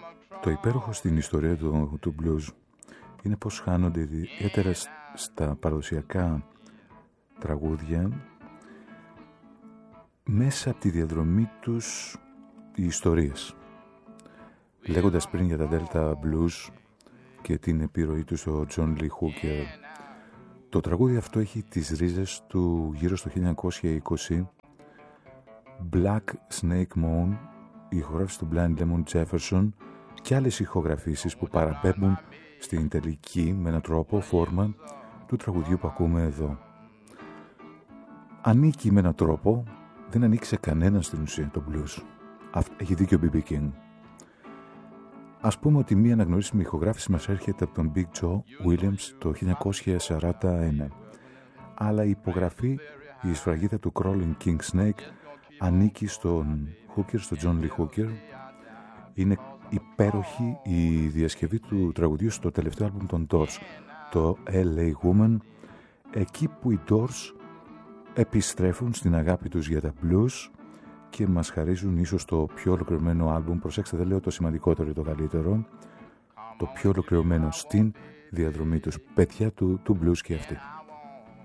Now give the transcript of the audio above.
Το υπέροχο στην ιστορία του blues είναι πως χάνονται ιδιαίτερα στα παραδοσιακά τραγούδια μέσα από τη διαδρομή τους οι ιστορίες. Λέγοντας πριν για τα Delta Blues και την επιρροή του στο John Lee Hooker, το τραγούδι αυτό έχει τις ρίζες του γύρω στο 1920. Black Snake Moan, η ηχογράφηση του Blind Lemon Jefferson και άλλες ηχογραφήσεις που παραπέμπουν στην τελική με έναν τρόπο φόρμα του τραγουδιού που ακούμε εδώ. Ανήκει με έναν τρόπο, δεν ανήκει σε κανέναν στην ουσία το blues. Έχει δίκιο ο B.B. King. Ας πούμε ότι μία αναγνωρίσιμη ηχογράφηση μας έρχεται από τον Big Joe Williams το 1941. Αλλά η υπογραφή, η σφραγίδα του Crawling King Snake ανήκει στον Hooker, στον John Lee Hooker. Είναι υπέροχη η διασκευή του τραγουδιού στο τελευταίο άλμπουμ των Doors, το LA Woman, εκεί που οι Doors επιστρέφουν στην αγάπη τους για τα blues και μας χαρίζουν ίσως το πιο ολοκληρωμένο άλμπουμ. Προσέξτε, δεν λέω το σημαντικότερο ή το καλύτερο, το πιο ολοκληρωμένο στην διαδρομή τους. Παιδιά του blues και αυτοί.